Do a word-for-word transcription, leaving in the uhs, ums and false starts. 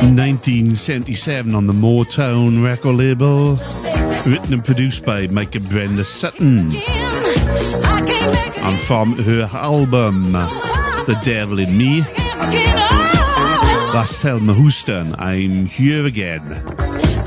nineteen seventy-seven on the Motown record label, written and produced by Mike and Brenda Sutton, and from her album The Devil in Me, that's Thelma Houston, I'm Here Again.